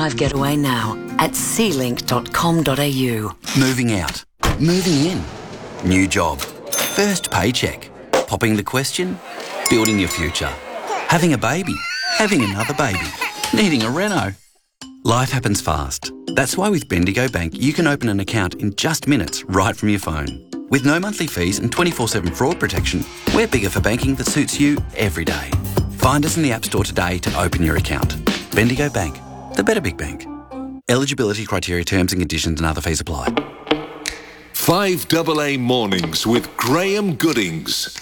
Drive Getaway now at sealink.com.au. Moving out. Moving in. New job. First paycheck. Popping the question. Building your future. Having a baby. Having another baby. Needing a reno. Life happens fast. That's why with Bendigo Bank you can open an account in just minutes right from your phone. With no monthly fees and 24/7 fraud protection, we're bigger for banking that suits you every day. Find us in the App Store today to open your account. Bendigo Bank, the better big bank. Eligibility criteria, terms and conditions and other fees apply. 5AA Mornings with Graham Goodings.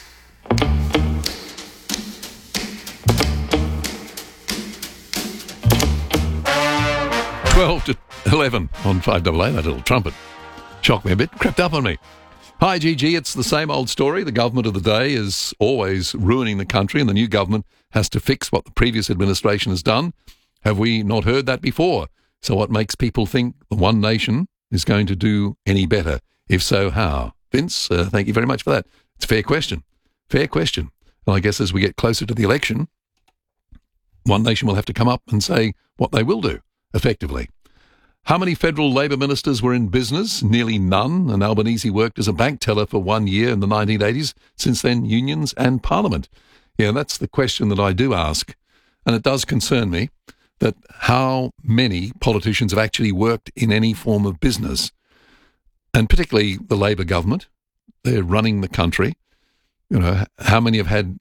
Twelve to 11 on 5AA, that little trumpet shocked me a bit, crept up on me. Hi, GG, it's the same old story. The government of the day is always ruining the country and the new government has to fix what the previous administration has done. Have we not heard that before? So what makes people think the One Nation is going to do any better? If so, how? Vince, thank you very much for that. It's a fair question. Fair question. Well, I guess as we get closer to the election, One Nation will have to come up and say what they will do, effectively. How many federal Labor ministers were in business? Nearly none, and Albanese worked as a bank teller for 1 year in the 1980s. Since then, unions and Parliament. Yeah, that's the question that I do ask, and it does concern me that how many politicians have actually worked in any form of business, and particularly the Labor government. They're running the country. You know, how many have had,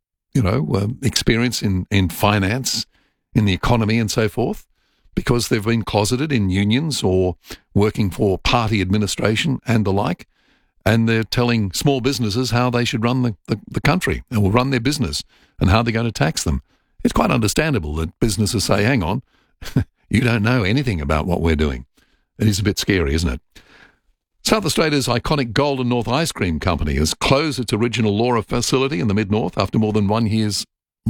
experience in finance, in the economy and so forth, because they've been closeted in unions or working for party administration and the like, and they're telling small businesses how they should run the country or run their business and how they're going to tax them. It's quite understandable that businesses say, hang on, you don't know anything about what we're doing. It is a bit scary, isn't it? South Australia's iconic Golden North Ice Cream Company has closed its original Laura facility in the mid-north after more than 1 year's,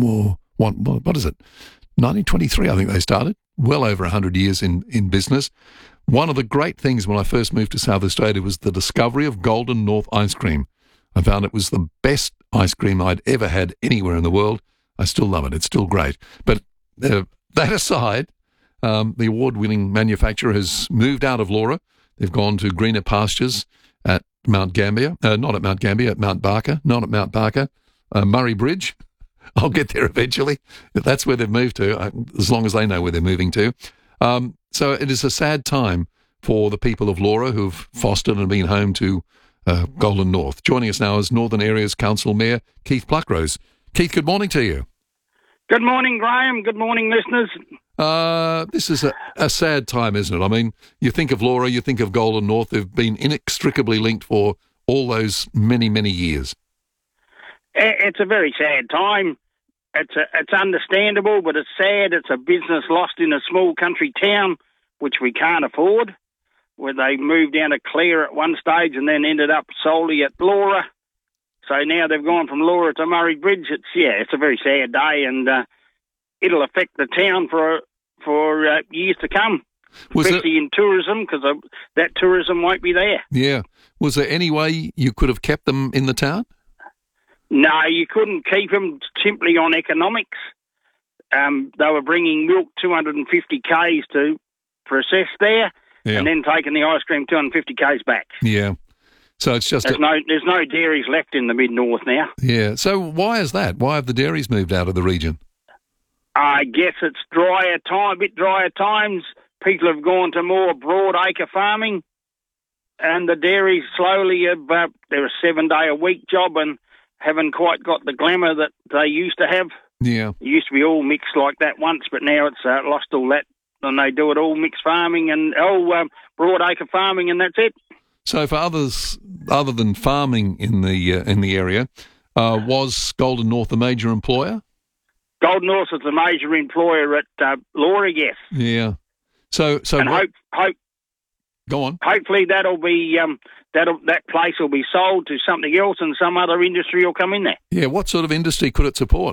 what is it? 1923, I think they started. Well over 100 years in business. One of the great things when I first moved to South Australia was the discovery of Golden North Ice Cream. I found it was the best ice cream I'd ever had anywhere in the world. I still love it. It's still great. But that aside, the award-winning manufacturer has moved out of Laura. They've gone to greener pastures at Mount Gambier. Not at Mount Gambier, at Mount Barker. Not at Mount Barker. Murray Bridge. I'll get there eventually. That's where they've moved to, as long as they know where they're moving to. So it is a sad time for the people of Laura who've fostered and been home to Golden North. Joining us now is Northern Areas Council Mayor Keith Pluckrose. Keith, good morning to you. Good morning, Graham. Good morning, listeners. This is a sad time, isn't it? I mean, you think of Laura, you think of Golden North. They've been inextricably linked for all those many, many years. It's a very sad time. It's understandable, but it's sad. It's a business lost in a small country town, which we can't afford, where they moved down to Clare at one stage and then ended up solely at Laura. So now they've gone from Laura to Murray Bridge. It's a very sad day, and it'll affect the town for years to come, especially in tourism, because that tourism won't be there. Yeah. Was there any way you could have kept them in the town? No, you couldn't keep them simply on economics. They were bringing milk 250 k's to process there, and then taking the ice cream 250 k's back. Yeah. So it's just there's no dairies left in the mid-north now. Yeah. So why is that? Why have the dairies moved out of the region? I guess it's a bit drier times. People have gone to more broad-acre farming, and the dairies slowly have. They're a 7-day-a-week job and haven't quite got the glamour that they used to have. Yeah. It used to be all mixed like that once, but now it's lost all that, and they do it all mixed farming and broad-acre farming, and that's it. So for others, other than farming in the area, was Golden North a major employer? Golden North is the major employer at Laura, yes. Yeah. So and hope. Go on. Hopefully that'll be that place will be sold to something else, and some other industry will come in there. Yeah. What sort of industry could it support?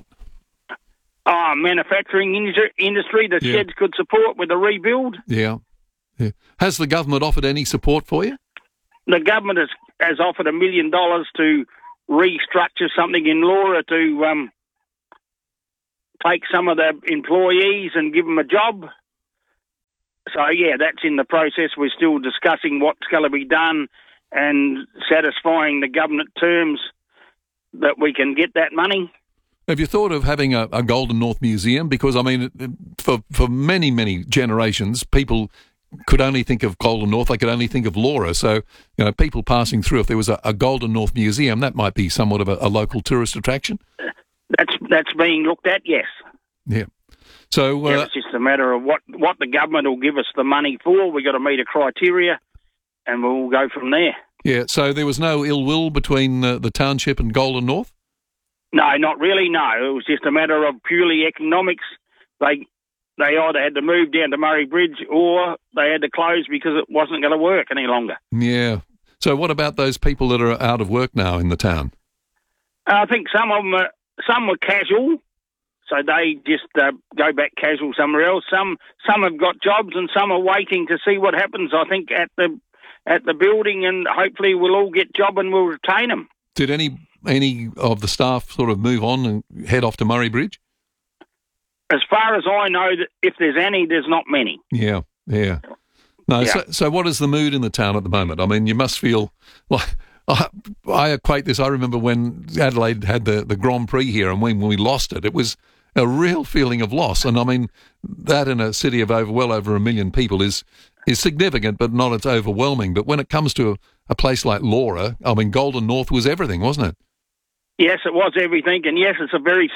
Manufacturing industry. The sheds could support with a rebuild. Yeah. Yeah. Has the government offered any support for you? The government has offered $1 million to restructure something in Laura to take some of the employees and give them a job. So, yeah, that's in the process. We're still discussing what's going to be done and satisfying the government terms that we can get that money. Have you thought of having a Golden North Museum? Because, I mean, for many, many generations, people could only think of Golden North, they could only think of Laura. So, people passing through, if there was a Golden North Museum, that might be somewhat of a local tourist attraction. That's being looked at, yes. Yeah. So it's just a matter of what the government will give us the money for. We've got to meet a criteria, and we'll go from there. Yeah, so there was no ill will between the township and Golden North? No, not really, no. It was just a matter of purely economics. They either had to move down to Murray Bridge or they had to close because it wasn't going to work any longer. Yeah. So what about those people that are out of work now in the town? I think some of them were casual, so they just go back casual somewhere else. Some have got jobs and some are waiting to see what happens, I think, at the building, and hopefully we'll all get job and we'll retain them. Did any of the staff sort of move on and head off to Murray Bridge? As far as I know, if there's any, there's not many. Yeah. No, yeah. So what is the mood in the town at the moment? I mean, you must feel like... I equate this. I remember when Adelaide had the Grand Prix here, and when we lost it, it was a real feeling of loss. And I mean, that in a city of well over 1 million people is significant, but not as overwhelming. But when it comes to a place like Laura, I mean, Golden North was everything, wasn't it? Yes, it was everything, and yes, it was a very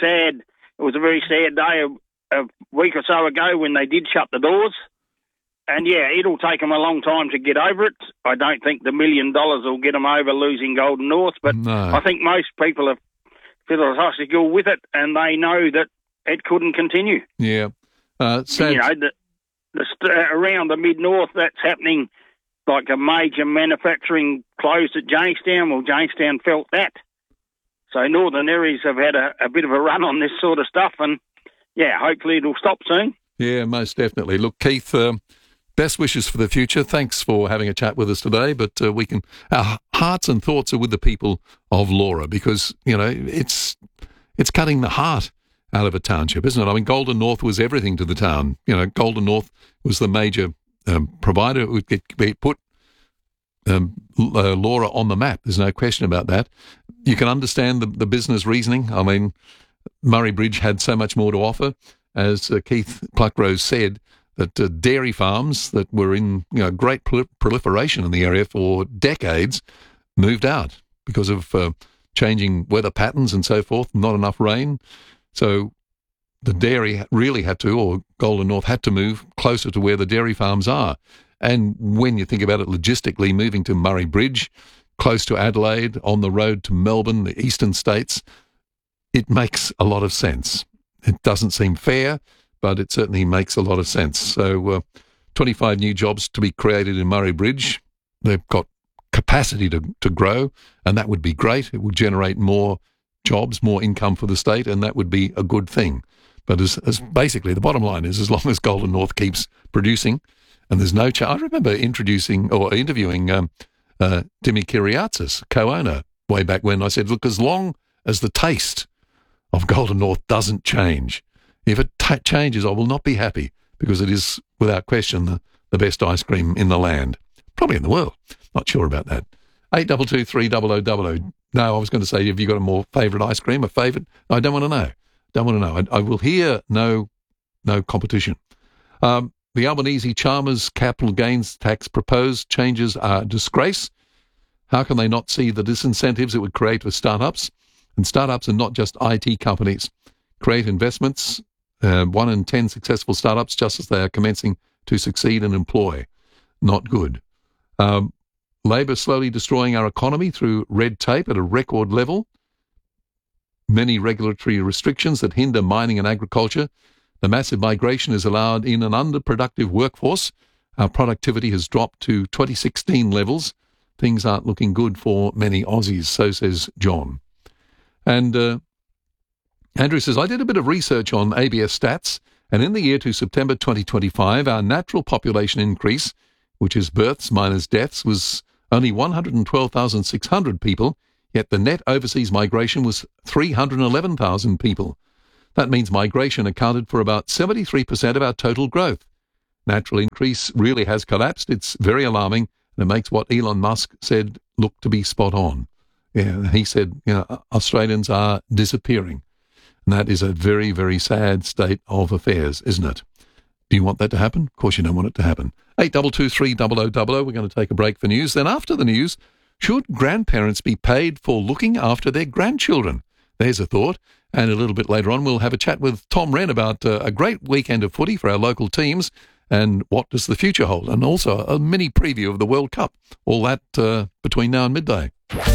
sad day a week or so ago when they did shut the doors. And, yeah, it'll take them a long time to get over it. I don't think the $1 million will get them over losing Golden North, but no. I think most people are philosophical with it, and they know that it couldn't continue. Yeah. Sad. Around the mid-north, that's happening, like a major manufacturing closed at Jamestown. Well, Jamestown felt that. So northern areas have had a bit of a run on this sort of stuff, and, yeah, hopefully it'll stop soon. Yeah, most definitely. Look, Keith... best wishes for the future. Thanks for having a chat with us today. But our hearts and thoughts are with the people of Laura because, it's cutting the heart out of a township, isn't it? I mean, Golden North was everything to the town. Golden North was the major provider. It would put Laura on the map. There's no question about that. You can understand the business reasoning. I mean, Murray Bridge had so much more to offer. As Keith Pluckrose said, that dairy farms that were in great proliferation in the area for decades moved out because of changing weather patterns and so forth, not enough rain. So the dairy really had to, or Golden North had to move closer to where the dairy farms are. And when you think about it logistically, moving to Murray Bridge, close to Adelaide, on the road to Melbourne, the eastern states, it makes a lot of sense. It doesn't seem fair, but it certainly makes a lot of sense. So 25 new jobs to be created in Murray Bridge. They've got capacity to grow, and that would be great. It would generate more jobs, more income for the state, and that would be a good thing. But as basically the bottom line is, as long as Golden North keeps producing, and there's no chance. I remember interviewing Timmy Kyriatsis, co-owner, way back when. I said, look, as long as the taste of Golden North doesn't change, if it changes, I will not be happy, because it is, without question, the best ice cream in the land, probably in the world. Not sure about that. 822 300 No, I was going to say, have you got a more favourite ice cream, a favourite? I don't want to know. I will hear no competition. The Albanese Chalmers capital gains tax proposed changes are a disgrace. How can they not see the disincentives it would create for startups? And startups are not just IT companies. Create investments, 1 in 10 successful startups, just as they are commencing to succeed and employ. Not good. Labor slowly destroying our economy through red tape at a record level. Many regulatory restrictions that hinder mining and agriculture. The massive migration is allowed in an underproductive workforce. Our productivity has dropped to 2016 levels. Things aren't looking good for many Aussies, so says John. And Andrew says, I did a bit of research on ABS stats, and in the year to September 2025, our natural population increase, which is births minus deaths, was only 112,600 people, yet the net overseas migration was 311,000 people. That means migration accounted for about 73% of our total growth. natural increase really has collapsed. It's very alarming, and it makes what Elon Musk said look to be spot on. Yeah, he said, Australians are disappearing. And that is a very, very sad state of affairs, isn't it? Do you want that to happen? Of course you don't want it to happen. 8223 0000. We're going to take a break for news. Then after the news, should grandparents be paid for looking after their grandchildren? There's a thought. And a little bit later on, we'll have a chat with Tom Wren about a great weekend of footy for our local teams and what does the future hold, and also a mini preview of the World Cup. All that between now and midday.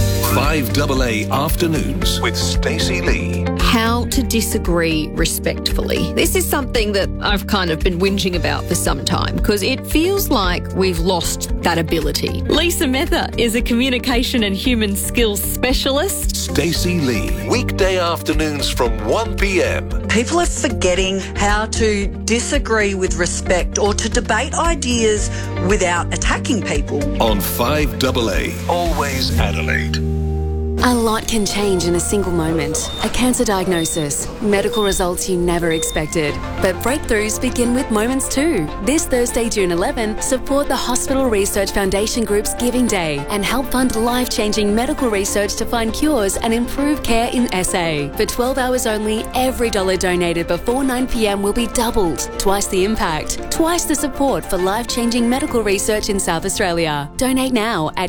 5AA Afternoons with Stacey Lee. How to disagree respectfully. This is something that I've kind of been whinging about for some time because it feels like we've lost that ability. Lisa Mether is a communication and human skills specialist. Stacey Lee. Weekday afternoons from 1 p.m. People are forgetting how to disagree with respect or to debate ideas without attacking people. On 5AA. Always Adelaide. A lot can change in a single moment. A cancer diagnosis, medical results you never expected. But breakthroughs begin with moments too. This Thursday, June 11, support the Hospital Research Foundation Group's Giving Day and help fund life-changing medical research to find cures and improve care in SA. For 12 hours only, every dollar donated before 9 p.m. will be doubled. Twice the impact, twice the support for life-changing medical research in South Australia. Donate now at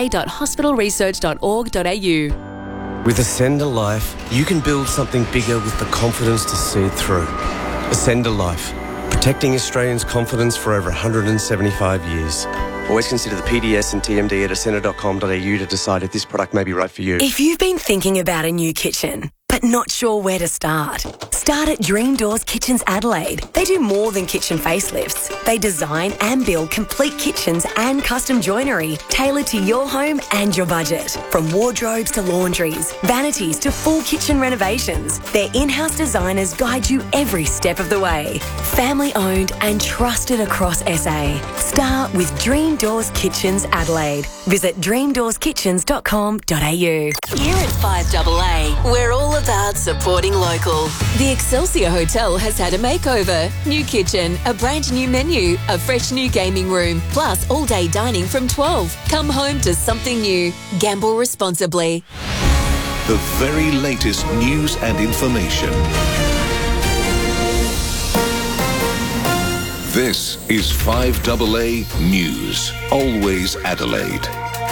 givingday.hospitalresearch.org.au. With Ascender Life, you can build something bigger with the confidence to see it through. Ascender Life, protecting Australians' confidence for over 175 years. Always consider the PDS and TMD at ascender.com.au to decide if this product may be right for you. If you've been thinking about a new kitchen, but not sure where to start at Dream Doors Kitchens Adelaide. They do more than kitchen facelifts. They design and build complete kitchens and custom joinery tailored to your home and your budget. From wardrobes to laundries, vanities to full kitchen renovations, their in-house designers guide you every step of the way. Family owned and trusted across SA. Start with Dream Doors Kitchens Adelaide. Visit dreamdoorskitchens.com.au. Here at 5AA, we're all about supporting local. The Excelsior Hotel has had a makeover. New kitchen, a brand new menu, a fresh new gaming room, plus all-day dining from 12. Come home to something new. Gamble responsibly. The very latest news and information. This is 5AA News. Always Adelaide.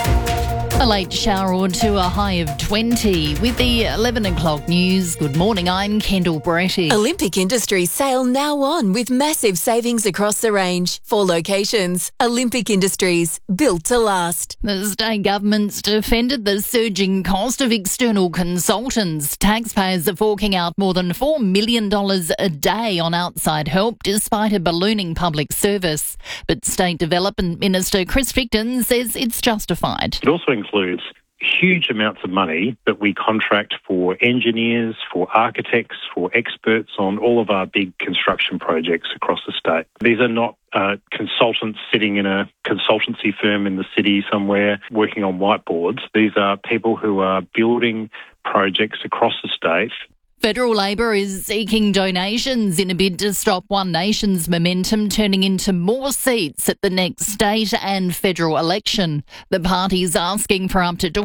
A late shower or two, a high of 20. With the 11 o'clock news, good morning, I'm Kendall Bretty. Olympic Industries sale now on with massive savings across the range. 4 locations. Olympic Industries, built to last. The state government's defended the surging cost of external consultants. Taxpayers are forking out more than $4 million a day on outside help despite a ballooning public service. But State Development Minister Chris Ficton says it's justified. It also includes huge amounts of money that we contract for engineers, for architects, for experts on all of our big construction projects across the state. These are not consultants sitting in a consultancy firm in the city somewhere working on whiteboards. These are people who are building projects across the state. Federal Labor is seeking donations in a bid to stop One Nation's momentum turning into more seats at the next state and federal election. The party is asking for up to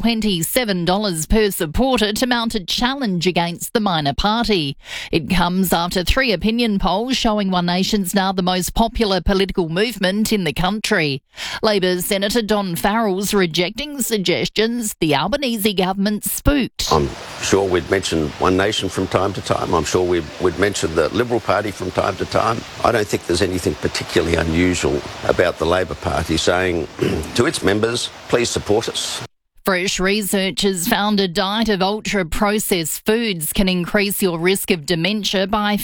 $27 per supporter to mount a challenge against the minor party. It comes after 3 opinion polls showing One Nation's now the most popular political movement in the country. Labor Senator Don Farrell's rejecting suggestions the Albanese government spooked. I'm sure we'd mention One Nation from time to time. I'm sure we'd mention the Liberal Party from time to time. I don't think there's anything particularly unusual about the Labor Party saying to its members, please support us. Fresh research has found a diet of ultra-processed foods can increase your risk of dementia by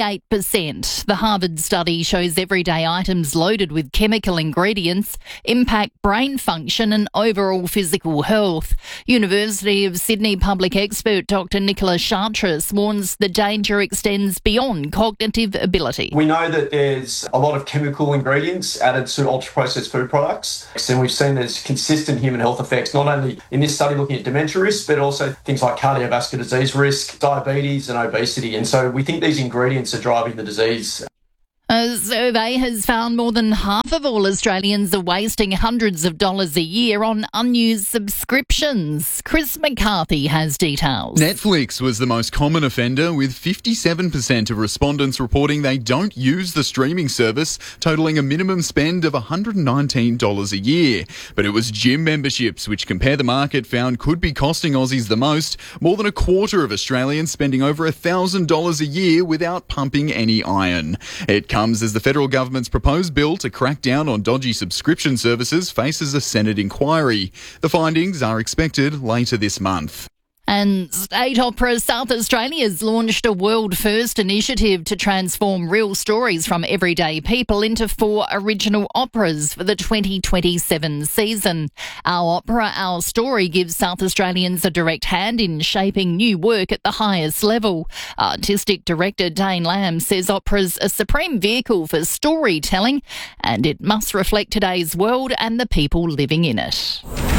58%. The Harvard study shows everyday items loaded with chemical ingredients impact brain function and overall physical health. University of Sydney public expert Dr. Nicola Chartres warns the danger extends beyond cognitive ability. We know that there's a lot of chemical ingredients added to ultra-processed food products, and we've seen there's consistent human health effects, not only in this study looking at dementia risk, but also things like cardiovascular disease risk, diabetes and obesity. And so we think these ingredients are driving the disease. A survey has found more than half of all Australians are wasting hundreds of dollars a year on unused subscriptions. Chris McCarthy has details. Netflix was the most common offender, with 57% of respondents reporting they don't use the streaming service, totalling a minimum spend of $119 a year. But it was gym memberships, which Compare the Market found could be costing Aussies the most. More than a quarter of Australians spending over $1,000 a year without pumping any iron. It comes as the federal government's proposed bill to crack down on dodgy subscription services faces a Senate inquiry. The findings are expected later this month. And State Opera South Australia's launched a world-first initiative to transform real stories from everyday people into 4 original operas for the 2027 season. Our opera, Our Story, gives South Australians a direct hand in shaping new work at the highest level. Artistic director Dane Lamb says opera's a supreme vehicle for storytelling, and it must reflect today's world and the people living in it.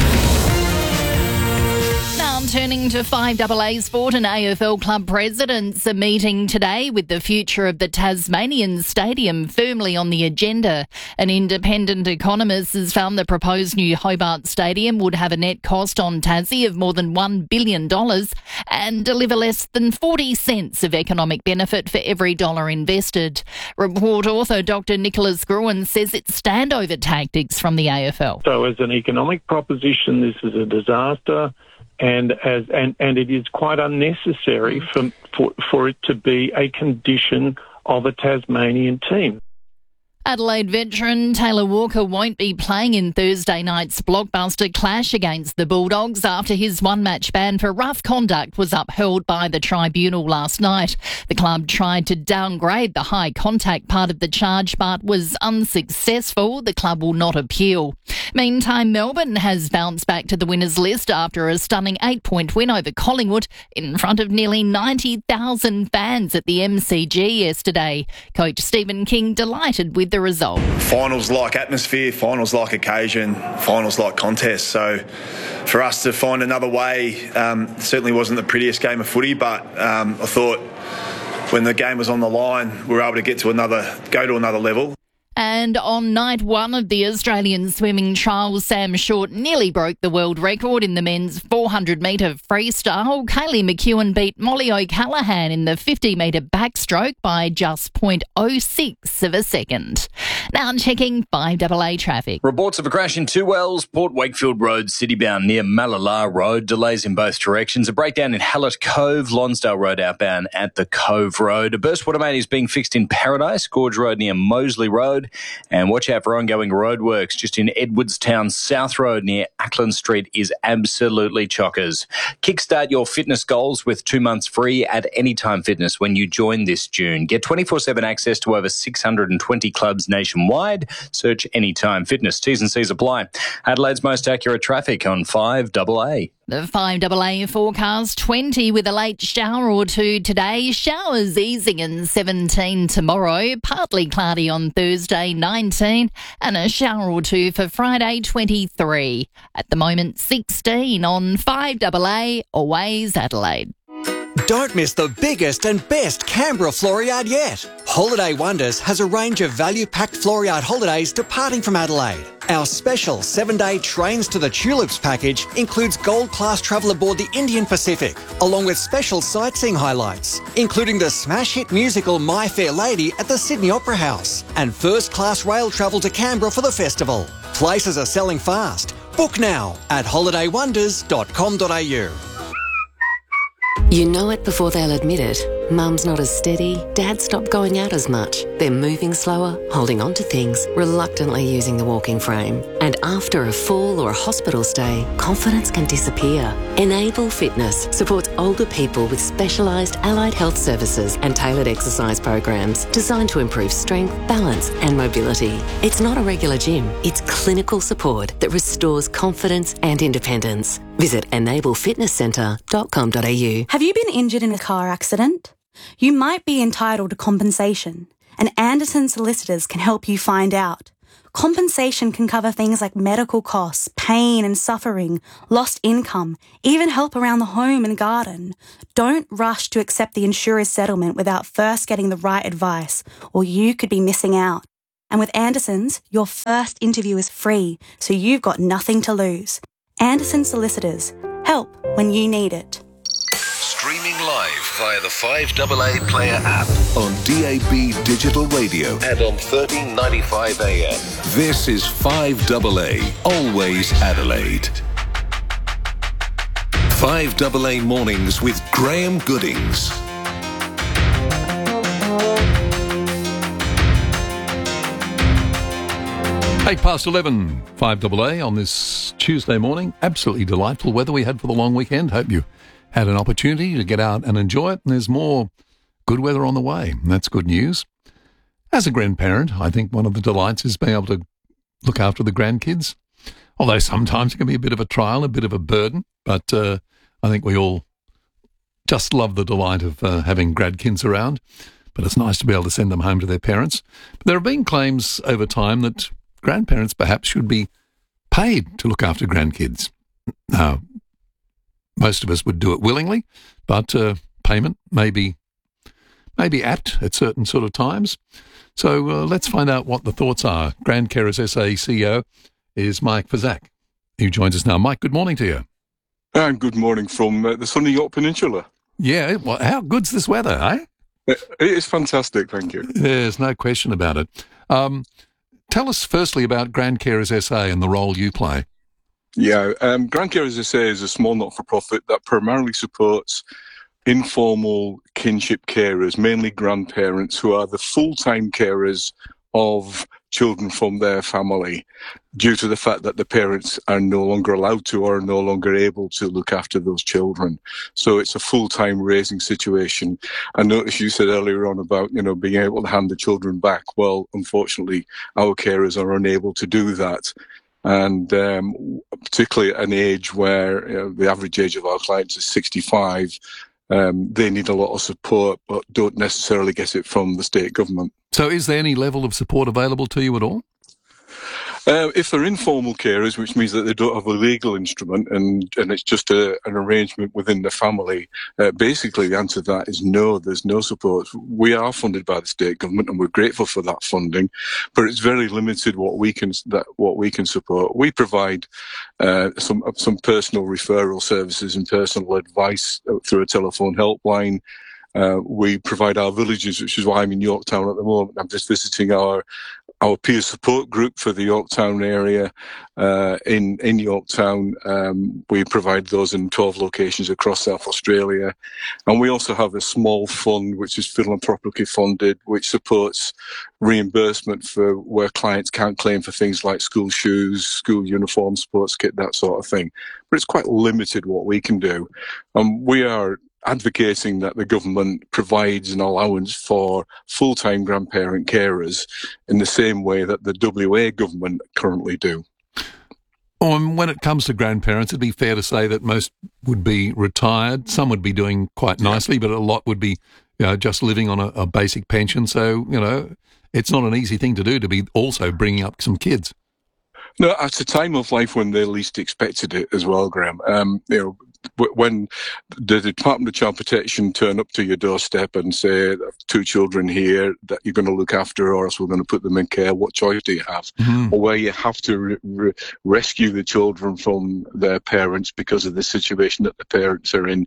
Turning to 5AA Sport, and AFL club presidents are meeting today with the future of the Tasmanian Stadium firmly on the agenda. An independent economist has found the proposed new Hobart Stadium would have a net cost on Tassie of more than $1 billion and deliver less than 40 cents of economic benefit for every dollar invested. Report author Dr Nicholas Gruen says it's standover tactics from the AFL. So as an economic proposition, this is a disaster. And it is quite unnecessary for it to be a condition of a Tasmanian team. Adelaide veteran Taylor Walker won't be playing in Thursday night's blockbuster clash against the Bulldogs after his one-match ban for rough conduct was upheld by the tribunal last night. The club tried to downgrade the high contact part of the charge but was unsuccessful. The club will not appeal. Meantime, Melbourne has bounced back to the winners list after a stunning 8-point win over Collingwood in front of nearly 90,000 fans at the MCG yesterday. Coach Stephen King delighted with the result. Finals like atmosphere, finals like occasion, finals like contest. So for us to find another way, certainly wasn't the prettiest game of footy, but I thought when the game was on the line, we were able to go to another level. And on night 1 of the Australian swimming trials, Sam Short nearly broke the world record in the men's 400-metre freestyle. Kaylee McEwen beat Molly O'Callaghan in the 50-metre backstroke by just 0.06 of a second. Now checking 5AA traffic. Reports of a crash in Two Wells, Port Wakefield Road, citybound near Malala Road. Delays in both directions. A breakdown in Hallett Cove, Lonsdale Road outbound at the Cove Road. A burst water main is being fixed in Paradise, Gorge Road near Moseley Road. And watch out for ongoing roadworks just in Edwardstown South Road near Ackland Street is absolutely chockers. Kickstart your fitness goals with 2 months free at Anytime Fitness when you join this June. Get 24/7 access to over 620 clubs nationwide. Search Anytime Fitness. T's and C's apply. Adelaide's most accurate traffic on 5AA. The 5AA forecast, 20 with a late shower or two today. Showers easing in 17 tomorrow. Partly cloudy on Thursday, 19. And a shower or two for Friday, 23. At the moment, 16 on 5AA, always Adelaide. Don't miss the biggest and best Canberra Floriade yet. Holiday Wonders has a range of value-packed Floriade holidays departing from Adelaide. Our special 7-day Trains to the Tulips package includes gold-class travel aboard the Indian Pacific, along with special sightseeing highlights, including the smash hit musical My Fair Lady at the Sydney Opera House, and first-class rail travel to Canberra for the festival. Places are selling fast. Book now at holidaywonders.com.au. You know it before they'll admit it. Mum's not as steady, Dad stopped going out as much. They're moving slower, holding on to things, reluctantly using the walking frame. And after a fall or a hospital stay, confidence can disappear. Enable Fitness supports older people with specialised allied health services and tailored exercise programs designed to improve strength, balance and mobility. It's not a regular gym, it's clinical support that restores confidence and independence. Visit enablefitnesscentre.com.au. Have you been injured in a car accident? You might be entitled to compensation, and Anderson Solicitors can help you find out. Compensation can cover things like medical costs, pain and suffering, lost income, even help around the home and garden. Don't rush to accept the insurer's settlement without first getting the right advice, or you could be missing out. And with Anderson's, your first interview is free, so you've got nothing to lose. Anderson Solicitors. Help when you need it. Streaming live via the 5AA Player app on DAB Digital Radio and on 1395 AM. This is 5AA, always Adelaide. 5AA Mornings with Graham Goodings. Eight past 11, 5AA on this Tuesday morning. Absolutely delightful weather we had for the long weekend. Hope you had an opportunity to get out and enjoy it. And there's more good weather on the way. And that's good news. As a grandparent, I think one of the delights is being able to look after the grandkids. Although sometimes it can be a bit of a trial, a bit of a burden. But I think we all just love the delight of having grandkids around. But it's nice to be able to send them home to their parents. But there have been claims over time that grandparents perhaps should be paid to look after grandkids. Now, most of us would do it willingly, but payment may be apt at certain sort of times. So let's find out what the thoughts are. Grand Carers SA CEO is Mike Fazak, who joins us now. Mike, good morning to you. And good morning from the sunny York Peninsula. Yeah, well, how good's this weather, eh? It is fantastic, thank you. There's no question about it. Tell us firstly about Grand Carers SA and the role you play. Yeah, Grand Carers SA is a small not-for-profit that primarily supports informal kinship carers, mainly grandparents who are the full-time carers of children from their family due to the fact that the parents are no longer allowed to or are no longer able to look after those children. So it's a full-time raising situation. I noticed you said earlier on about, being able to hand the children back. Well, unfortunately, our carers are unable to do that. And particularly at an age where the average age of our clients is 65, they need a lot of support, but don't necessarily get it from the state government. So is there any level of support available to you at all? If they're informal carers, which means that they don't have a legal instrument and it's just an arrangement within the family, basically the answer to that is no, there's no support. We are funded by the state government and we're grateful for that funding, but it's very limited what we can support. We provide some personal referral services and personal advice through a telephone helpline. We provide our villages, which is why I'm in Yorktown at the moment. I'm just visiting our peer support group for the Yorktown area in Yorktown. We provide those in 12 locations across South Australia. And we also have a small fund, which is philanthropically funded, which supports reimbursement for where clients can't claim for things like school shoes, school uniform, sports kit, that sort of thing. But it's quite limited what we can do. We are advocating that the government provides an allowance for full-time grandparent carers in the same way that the WA government currently do. And when it comes to grandparents, it'd be fair to say that most would be retired. Some would be doing quite nicely, but a lot would be just living on a basic pension. So, it's not an easy thing to do to be also bringing up some kids. No, at a time of life when they least expected it as well, Graham. When the Department of Child Protection turn up to your doorstep and say, 2 children here that you're going to look after or else we're going to put them in care, what choice do you have? Mm-hmm. Or where you have to rescue the children from their parents because of the situation that the parents are in.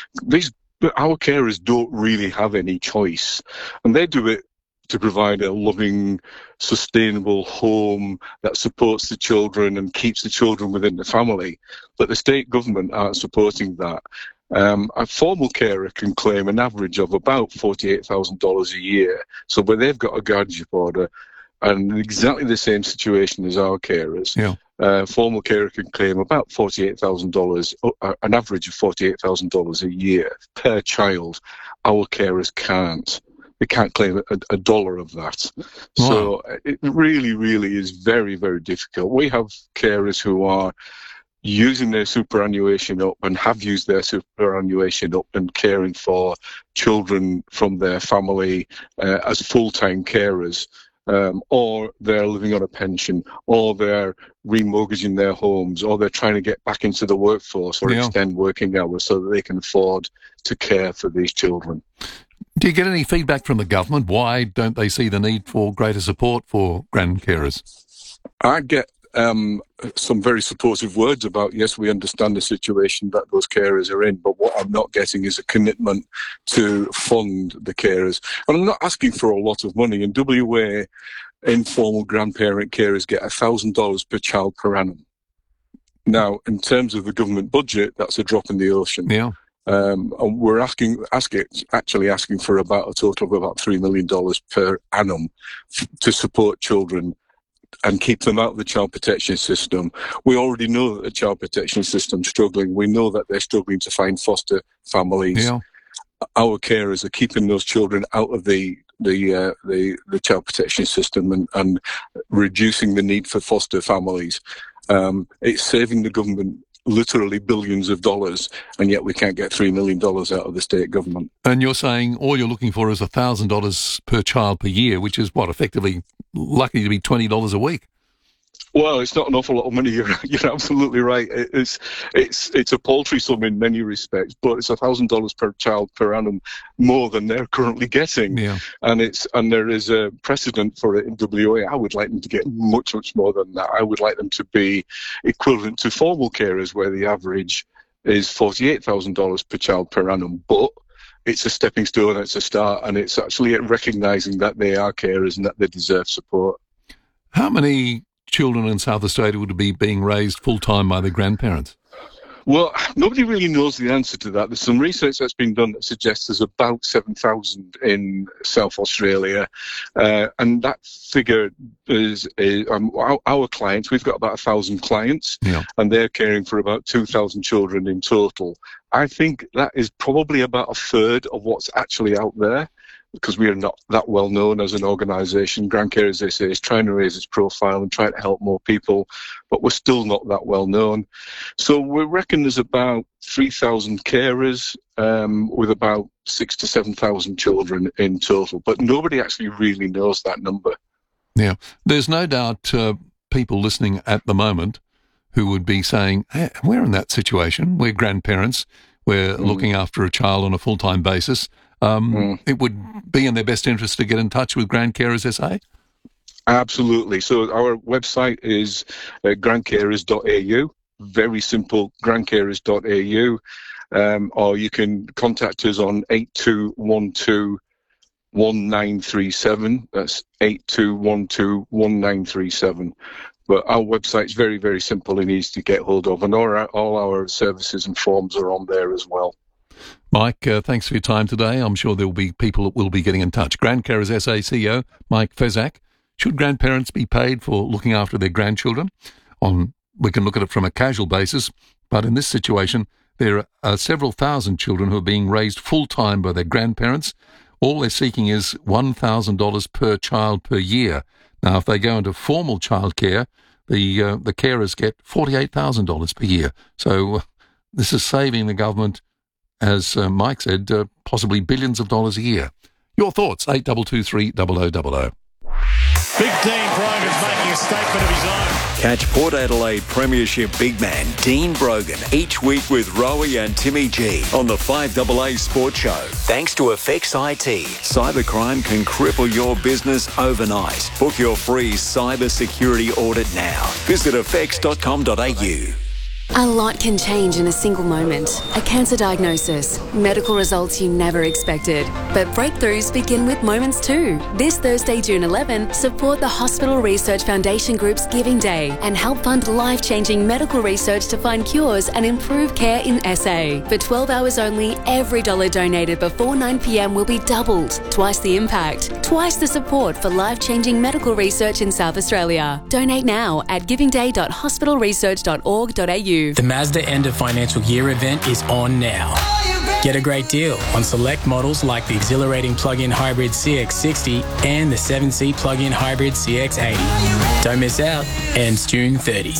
Our carers don't really have any choice. And they do it to provide a loving, sustainable home that supports the children and keeps the children within the family. But the state government aren't supporting that. A formal carer can claim an average of about $48,000 a year. So when they've got a guardianship order, and exactly the same situation as our carers, formal carer can claim about $48,000, an average of $48,000 a year per child. Our carers can't. They can't claim a dollar of that. Wow. So it really, really is very, very difficult. We have carers who are using their superannuation up and have used their superannuation up and caring for children from their family as full-time carers. or they're living on a pension, or they're remortgaging their homes, or they're trying to get back into the workforce or extend working hours so that they can afford to care for these children. Do you get any feedback from the government? Why don't they see the need for greater support for grandcarers? I get some very supportive words about, yes, we understand the situation that those carers are in, but what I'm not getting is a commitment to fund the carers. And I'm not asking for a lot of money. In WA, informal grandparent carers get $1,000 per child per annum. Now, in terms of the government budget, that's a drop in the ocean. Yeah. And we're actually asking for about a total of about $3 million per annum to support children and keep them out of the child protection system. We already know that the child protection system's struggling. We know that they're struggling to find foster families. Yeah. Our carers are keeping those children out of the child protection system and reducing the need for foster families. It's saving the government literally billions of dollars, and yet we can't get $3 million out of the state government. And you're saying all you're looking for is $1,000 per child per year, which is what, effectively likely to be $20 a week? Well, it's not an awful lot of money. You're absolutely right. It's a paltry sum in many respects, but it's $1,000 per child per annum more than they're currently getting. Yeah. And there is a precedent for it in WA. I would like them to get much more than that. I would like them to be equivalent to formal carers, where the average is $48,000 per child per annum. But it's a stepping stone, it's a start, and it's actually recognising that they are carers and that they deserve support. How many children in South Australia would be being raised full-time by their grandparents? Well, nobody really knows the answer to that. There's some research that's been done that suggests there's about 7,000 in South Australia. And that figure is our clients. We've got about 1,000 clients, and they're caring for about 2,000 children in total. I think that is probably about a third of what's actually out there, because we are not that well known as an organisation. Grandcarers, they say, is trying to raise its profile and trying to help more people, but we're still not that well known. So we reckon there's about 3,000 carers with about 6,000 to 7,000 children in total, but nobody actually really knows that number. Yeah, there's no doubt people listening at the moment who would be saying, hey, we're in that situation. We're grandparents. We're looking after a child on a full-time basis. It would be in their best interest to get in touch with Grandcarers SA? Absolutely. So our website is grandcarers.au, very simple, grandcarers.au, or you can contact us on 8212-1937. That's 8212-1937. But our website's very, very simple and easy to get hold of, and all our services and forms are on there as well. Mike, thanks for your time today. I'm sure there will be people that will be getting in touch. Grandcarers SA CEO, Mike Fezzak. Should grandparents be paid for looking after their grandchildren? We can look at it from a casual basis, but in this situation, there are several thousand children who are being raised full-time by their grandparents. All they're seeking is $1,000 per child per year. Now, if they go into formal childcare, the carers get $48,000 per year. So this is saving the government, as Mike said, possibly billions of dollars a year. Your thoughts, 8223 0000. Big Dean Brogan is making a statement of his own. Catch Port Adelaide Premiership big man Dean Brogan each week with Rowie and Timmy G on the 5AA Sports Show. Thanks to Effects IT. Cybercrime can cripple your business overnight. Book your free cyber security audit now. Visit effects.com.au. A lot can change in a single moment. A cancer diagnosis, medical results you never expected. But breakthroughs begin with moments too. This Thursday, June 11, support the Hospital Research Foundation Group's Giving Day and help fund life-changing medical research to find cures and improve care in SA. For 12 hours only, every dollar donated before 9 p.m. will be doubled. Twice the impact, twice the support for life-changing medical research in South Australia. Donate now at givingday.hospitalresearch.org.au. The Mazda End of Financial Year event is on now. Get a great deal on select models like the exhilarating plug-in hybrid CX-60 and the 7-seat plug-in hybrid CX-80. Don't miss out. Ends June 30.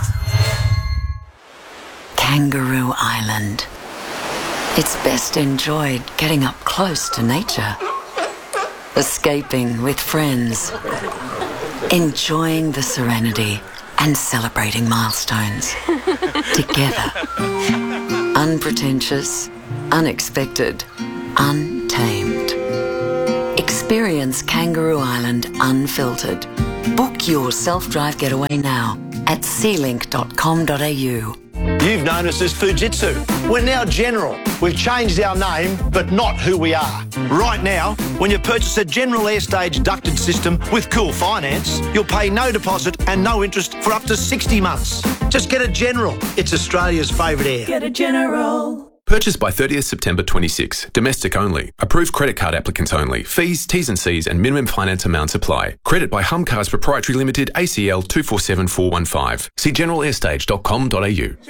Kangaroo Island. It's best enjoyed getting up close to nature. escaping with friends, enjoying the serenity and celebrating milestones together. Unpretentious, unexpected, untamed. Experience Kangaroo Island unfiltered. Book your self-drive getaway now at sealink.com.au. You've known us as Fujitsu. We're now General. We've changed our name, but not who we are. Right now, when you purchase a General Airstage ducted system with Cool Finance, you'll pay no deposit and no interest for up to 60 months. Just get a General. It's Australia's favourite air. Get a General. Purchased by 30th September 26. Domestic only. Approved credit card applicants only. Fees, T's and C's and minimum finance amounts apply. Credit by Humcars Proprietary Limited, ACL 247415. See generalairstage.com.au.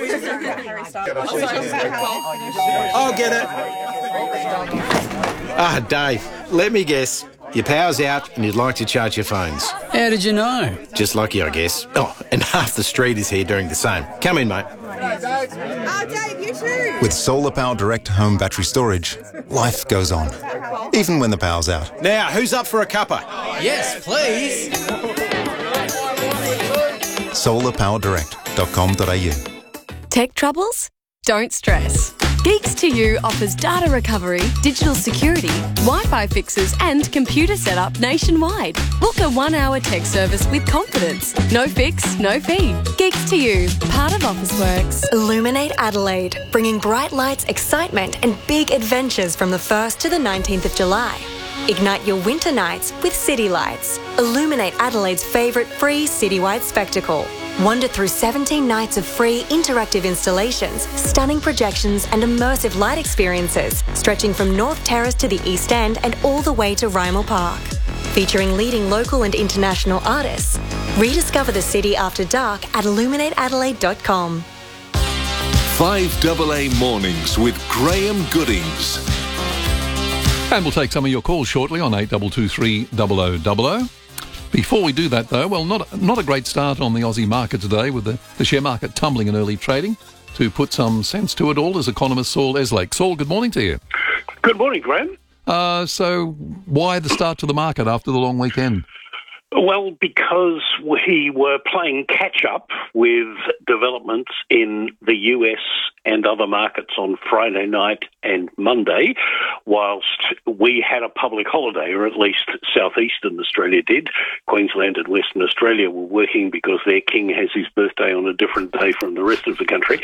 I'll get it. Dave, let me guess. Your power's out and you'd like to charge your phones. How did you know? Just lucky, I guess. Oh, and half the street is here doing the same. Come in, mate. Dave, you too. With Solar Power Direct Home Battery Storage, life goes on, even when the power's out. Now, who's up for a cuppa? Yes, please. solarpowerdirect.com.au. Tech troubles? Don't stress. Geeks2U offers data recovery, digital security, Wi-Fi fixes and computer setup nationwide. Book a 1-hour tech service with confidence. No fix, no fee. Geeks2U, part of Officeworks. Illuminate Adelaide, bringing bright lights, excitement and big adventures from the 1st to the 19th of July. Ignite your winter nights with City Lights. Illuminate Adelaide's favourite free citywide spectacle. Wander through 17 nights of free interactive installations, stunning projections and immersive light experiences, stretching from North Terrace to the East End and all the way to Rymel Park. Featuring leading local and international artists. Rediscover the city after dark at illuminateadelaide.com. 5AA Mornings with Graham Goodings. And we'll take some of your calls shortly on 8223 0000. Before we do that, though, well, not a great start on the Aussie market today, with the share market tumbling in early trading. To put some sense to it all is economist Saul Eslake. Saul, good morning to you. Good morning, Graham. So why the start to the market after the long weekend? Well, because we were playing catch-up with developments in the US and other markets on Friday night and Monday, whilst we had a public holiday, or at least southeastern Australia did. Queensland and Western Australia were working because their king has his birthday on a different day from the rest of the country.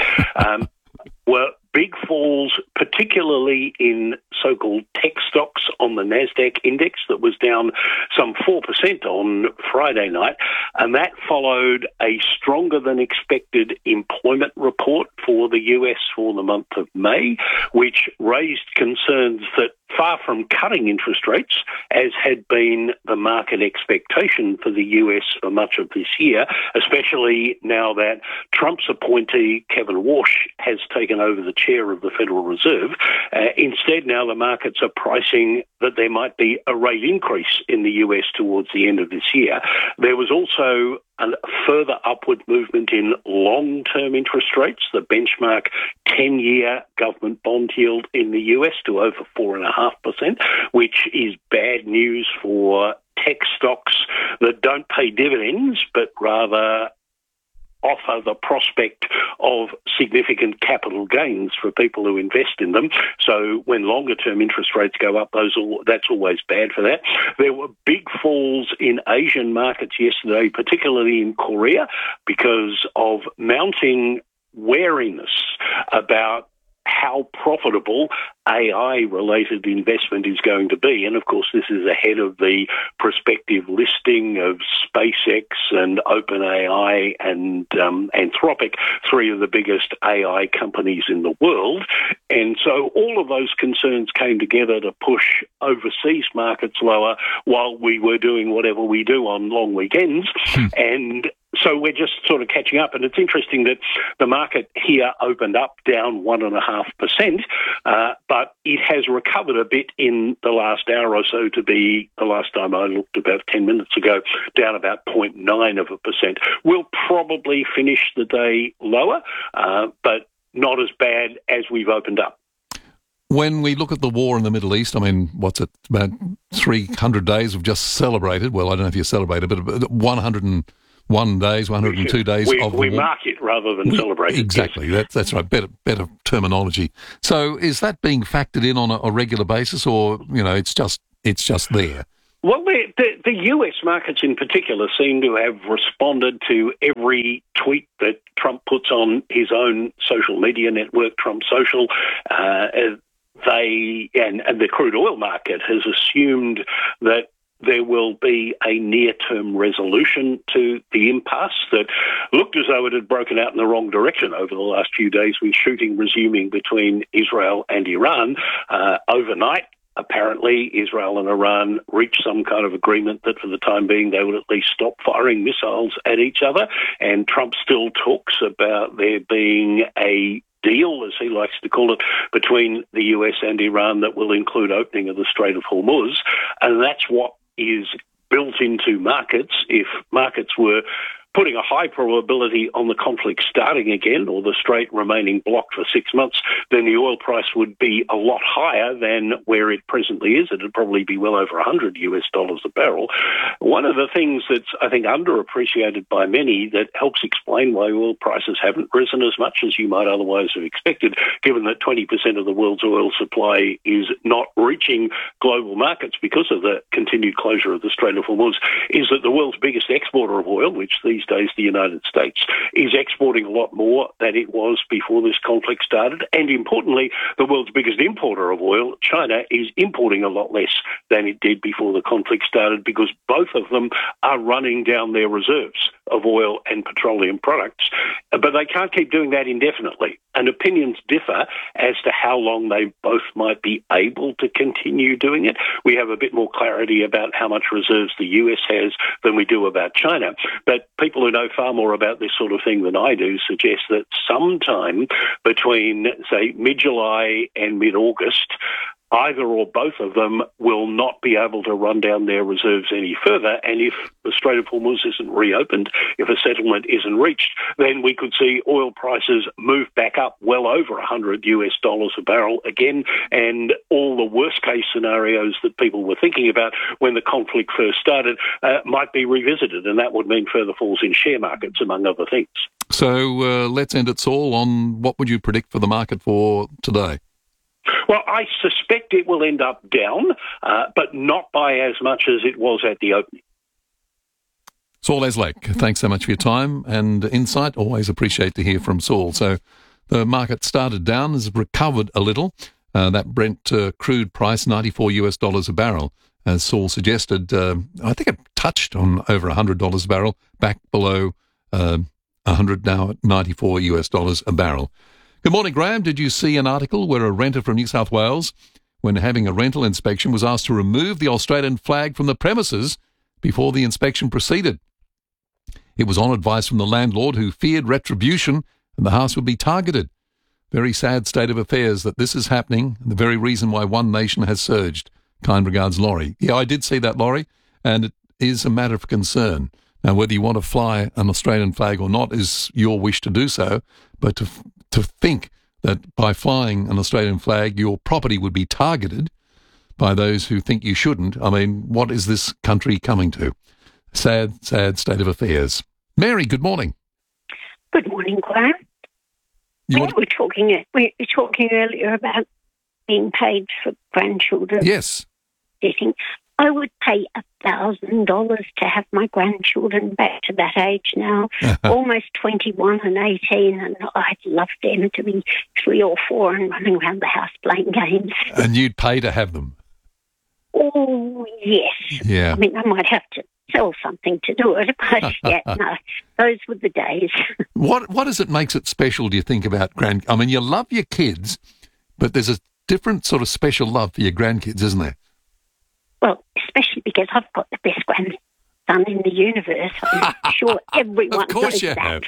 Were big falls, particularly in so-called tech stocks on the NASDAQ index that was down some 4% on Friday night. And that followed a stronger than expected employment report for the US for the month of May, which raised concerns that far from cutting interest rates, as had been the market expectation for the US for much of this year, especially now that Trump's appointee, Kevin Warsh, has taken over the chair of the Federal Reserve. Instead, now the markets are pricing that there might be a rate increase in the US towards the end of this year. There was also a further upward movement in long-term interest rates, the benchmark 10-year government bond yield in the US to over 4.5%, which is bad news for tech stocks that don't pay dividends, but rather offer the prospect of significant capital gains for people who invest in them. So when longer-term interest rates go up, that's always bad for that. There were big falls in Asian markets yesterday, particularly in Korea, because of mounting wariness about how profitable AI-related investment is going to be. And, of course, this is ahead of the prospective listing of SpaceX and OpenAI and Anthropic, three of the biggest AI companies in the world. And so all of those concerns came together to push overseas markets lower while we were doing whatever we do on long weekends. And so we're just sort of catching up. And it's interesting that the market here opened up down 1.5%, but it has recovered a bit in the last hour or so to be, the last time I looked about 10 minutes ago, down about 0.9%. We'll probably finish the day lower, but not as bad as we've opened up. when we look at the war in the Middle East, I mean, what's it, about 300 days we've just celebrated. Well, I don't know if you celebrated, but 101 days, 102 days of the war. We mark it rather than celebrate it. Exactly, that's right, better terminology. So is that being factored in on a regular basis, or, it's just there? Well, the US markets in particular seem to have responded to every tweet that Trump puts on his own social media network, Trump Social. And the crude oil market has assumed that there will be a near-term resolution to the impasse that looked as though it had broken out in the wrong direction over the last few days, with shooting resuming between Israel and Iran overnight. Apparently, Israel and Iran reached some kind of agreement that for the time being they would at least stop firing missiles at each other. And Trump still talks about there being a deal, as he likes to call it, between the US and Iran that will include opening of the Strait of Hormuz. And that's what is built into markets. If markets were putting a high probability on the conflict starting again, or the strait remaining blocked for 6 months, then the oil price would be a lot higher than where it presently is. It would probably be well over $100 a barrel. One of the things that's, I think, underappreciated by many that helps explain why oil prices haven't risen as much as you might otherwise have expected, given that 20% of the world's oil supply is not reaching global markets because of the continued closure of the Strait of Hormuz, is that the world's biggest exporter of oil, which these days the United States, is exporting a lot more than it was before this conflict started. And importantly, the world's biggest importer of oil, China, is importing a lot less than it did before the conflict started, because both of them are running down their reserves of oil and petroleum products. But they can't keep doing that indefinitely. And opinions differ as to how long they both might be able to continue doing it. We have a bit more clarity about how much reserves the US has than we do about China. But people who know far more about this sort of thing than I do suggest that sometime between, say, mid-July and mid-August, either or both of them will not be able to run down their reserves any further. And if the Strait of Hormuz isn't reopened, if a settlement isn't reached, then we could see oil prices move back up well over $100 a barrel again. And all the worst case scenarios that people were thinking about when the conflict first started might be revisited. And that would mean further falls in share markets, among other things. So let's end it, Saul, on what would you predict for the market for today? Well, I suspect it will end up down, but not by as much as it was at the opening. Saul Eslake, thanks so much for your time and insight. Always appreciate to hear from Saul. So the market started down, has recovered a little. That Brent crude price, $94 a barrel, as Saul suggested. I think it touched on over $100 a barrel, back below 100 now at $94 a barrel. Good morning, Graham. Did you see an article where a renter from New South Wales, when having a rental inspection, was asked to remove the Australian flag from the premises before the inspection proceeded? It was on advice from the landlord, who feared retribution and the house would be targeted. Very sad state of affairs that this is happening, and the very reason why One Nation has surged. Kind regards, Laurie. Yeah, I did see that, Laurie, and it is a matter of concern. Now, whether you want to fly an Australian flag or not is your wish to do so, but to think that by flying an Australian flag, your property would be targeted by those who think you shouldn't. I mean, what is this country coming to? Sad, sad state of affairs. Mary, good morning. Good morning, Graham. We were talking earlier about being paid for grandchildren. Yes. I would pay $1,000 to have my grandchildren back to that age now, almost 21 and 18, and I'd love them to be 3 or 4 and running around the house playing games. And you'd pay to have them? Oh, yes. Yeah. I mean, I might have to sell something to do it, but yeah, no, those were the days. What is it makes it special, do you think, about I mean, you love your kids, but there's a different sort of special love for your grandkids, isn't there? Well, especially because I've got the best grandson in the universe. I'm sure everyone knows that.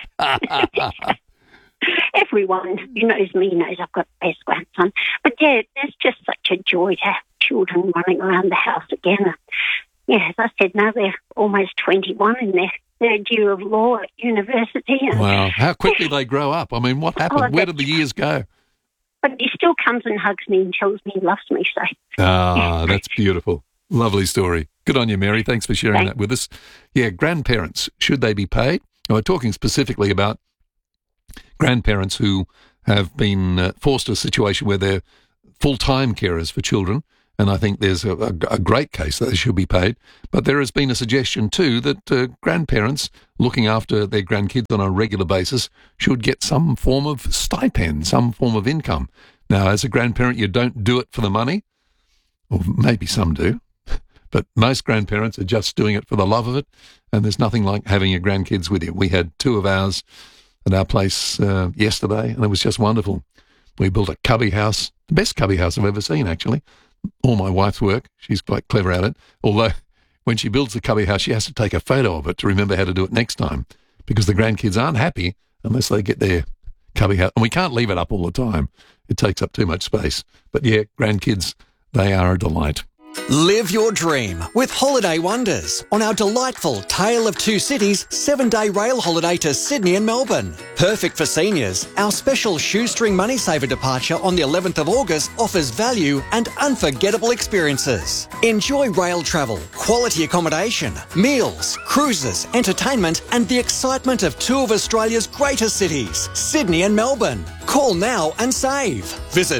Everyone who knows me knows I've got the best grandson. But yeah, there's just such a joy to have children running around the house again. Yeah, as I said, now they're almost 21 in their third year of law at university. And wow, how quickly they grow up. I mean, what happened? Where did the years go? But he still comes and hugs me and tells me he loves me. So. Ah, that's beautiful. Lovely story. Good on you, Mary. Thanks for sharing that with us. Yeah, grandparents, should they be paid? We're talking specifically about grandparents who have been forced to a situation where they're full-time carers for children, and I think there's a great case that they should be paid. But there has been a suggestion too that grandparents looking after their grandkids on a regular basis should get some form of stipend, some form of income. Now, as a grandparent, you don't do it for the money, or maybe some do, but most grandparents are just doing it for the love of it, and there's nothing like having your grandkids with you. We had two of ours at our place yesterday, and it was just wonderful. We built a cubby house, the best cubby house I've ever seen, actually. All my wife's work. She's quite clever at it. Although when she builds the cubby house, she has to take a photo of it to remember how to do it next time, because the grandkids aren't happy unless they get their cubby house. And we can't leave it up all the time. It takes up too much space. But yeah, grandkids, they are a delight. Live your dream with Holiday Wonders on our delightful Tale of Two Cities 7-day rail holiday to Sydney and Melbourne. Perfect for seniors, our special shoestring money saver departure on the 11th of August offers value and unforgettable experiences. Enjoy rail travel, quality accommodation, meals, cruises, entertainment and the excitement of two of Australia's greatest cities, Sydney and Melbourne. Call now and save. Visit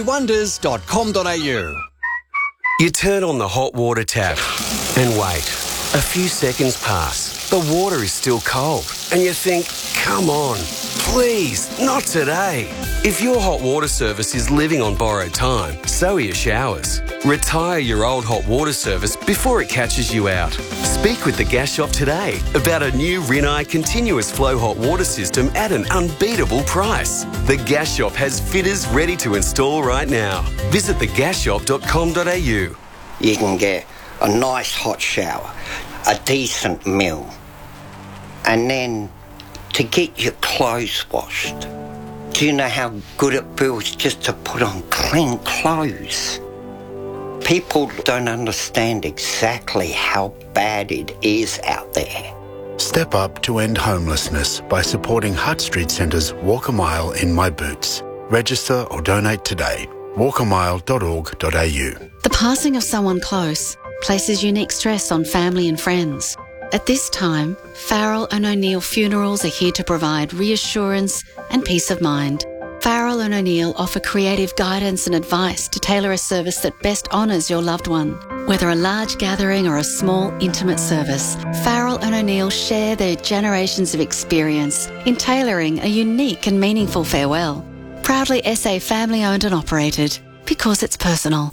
holidaywonders.com.au. You turn on the hot water tap and wait. A few seconds pass. The water is still cold. And you think, come on, please, not today. If your hot water service is living on borrowed time, so are your showers. Retire your old hot water service before it catches you out. Speak with the Gas Shop today about a new Rinnai continuous flow hot water system at an unbeatable price. The Gas Shop has fitters ready to install right now. Visit thegasshop.com.au. You can get a nice hot shower, a decent meal, and then to get your clothes washed. Do you know how good it feels just to put on clean clothes? People don't understand exactly how bad it is out there. Step up to end homelessness by supporting Hutt Street Centre's Walk a Mile in My Boots. Register or donate today. walkamile.org.au. The passing of someone close places unique stress on family and friends. At this time, Farrell and O'Neill Funerals are here to provide reassurance and peace of mind. Farrell and O'Neill offer creative guidance and advice to tailor a service that best honours your loved one. Whether a large gathering or a small, intimate service, Farrell and O'Neill share their generations of experience in tailoring a unique and meaningful farewell. Proudly SA family owned and operated, because it's personal.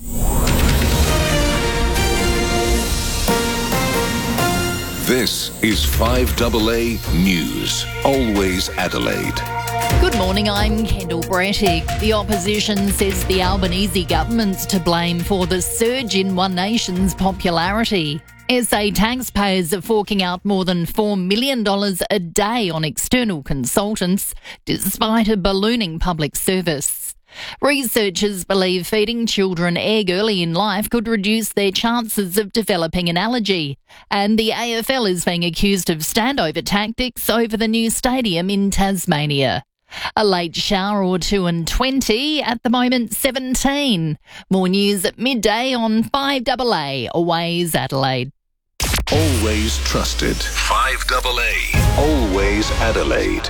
This is 5AA News, always Adelaide. Good morning, I'm Kendall Brettig. The opposition says the Albanese government's to blame for the surge in One Nation's popularity. SA taxpayers are forking out more than $4 million a day on external consultants, despite a ballooning public service. Researchers believe feeding children egg early in life could reduce their chances of developing an allergy. And the AFL is being accused of standover tactics over the new stadium in Tasmania. A late shower or two and 20, at the moment 17. More news at midday on 5AA, Always Adelaide. Always trusted. 5AA, always Adelaide.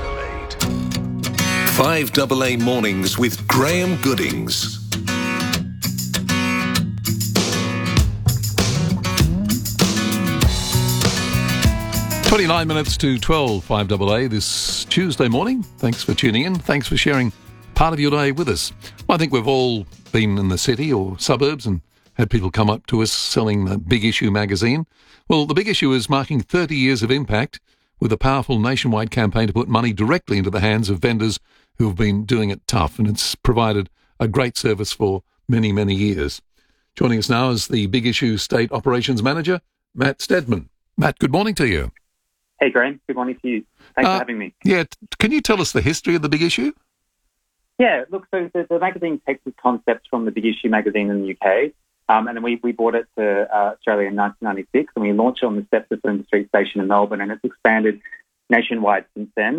5AA Mornings with Graham Goodings. Twenty-nine minutes to 12, 5AA this Tuesday morning. Thanks for tuning in. Thanks for sharing part of your day with us. Well, I think we've all been in the city or suburbs and had people come up to us selling the Big Issue magazine. Well, the Big Issue is marking 30 years of impact with a powerful nationwide campaign to put money directly into the hands of vendors who have been doing it tough, and it's provided a great service for many, many years. Joining us now is the Big Issue State Operations Manager, Matt Stedman. Matt, good morning to you. Hey, Graham. Good morning to you. Thanks for having me. Yeah, can you tell us the history of the Big Issue? Yeah, look, so the magazine takes its concepts from the Big Issue magazine in the UK, and then we brought it to Australia in 1996, and we launched it on the steps of Flinders Street Station in Melbourne, and it's expanded nationwide since then.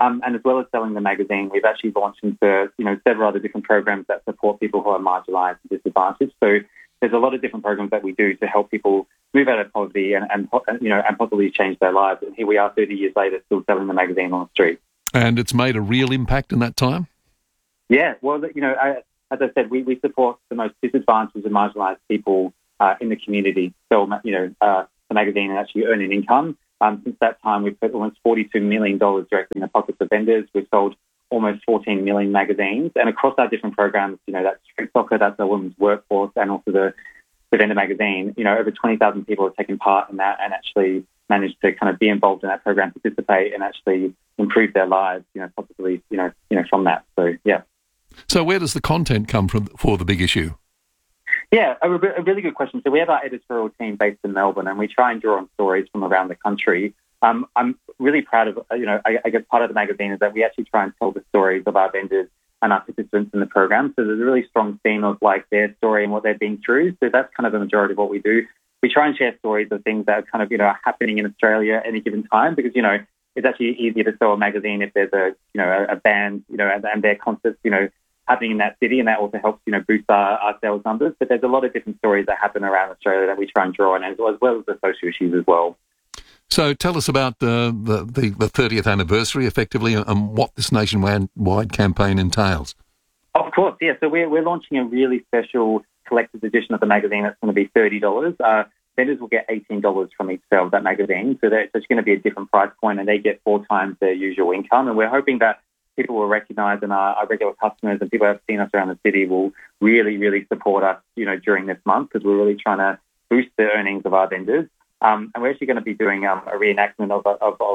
And as well as selling the magazine, we've actually launched into several other different programs that support people who are marginalised and disadvantaged. So there's a lot of different programs that we do to help people move out of poverty and possibly change their lives. And here we are 30 years later still selling the magazine on the street. And it's made a real impact in that time? Yeah, well, as I said, we support the most disadvantaged and marginalised people in the community. So, the magazine and actually earn an income. Since that time, we've put almost $42 million directly in the pockets of vendors. We've sold almost 14 million magazines. And across our different programs, that's street soccer, that's our women's workforce, and also the vendor magazine, over 20,000 people have taken part in that and actually managed to kind of be involved in that program, participate, and actually improve their lives, possibly, from that. So, yeah. So where does the content come from for The Big Issue? Yeah, a really good question. So we have our editorial team based in Melbourne, and we try and draw on stories from around the country. I'm really proud of, I guess part of the magazine is that we actually try and tell the stories of our vendors and our participants in the program. So there's a really strong theme of their story and what they've been through. So that's kind of the majority of what we do. We try and share stories of things that are kind of, happening in Australia at any given time because, it's actually easier to sell a magazine if there's a band, and their concerts, happening in that city, and that also helps, boost our sales numbers. But there's a lot of different stories that happen around Australia that we try and draw on, as well as the social issues as well. So tell us about the 30th anniversary, effectively, and what this nationwide campaign entails. Of course, yeah. So we're launching a really special collector's edition of the magazine that's going to be $30. Vendors will get $18 from each sale of that magazine. So it's going to be a different price point, and they get 4 times their usual income. And we're hoping that people will recognise, and our regular customers and people who have seen us around the city will really, really support us, during this month because we're really trying to boost the earnings of our vendors. And we're actually going to be doing a reenactment of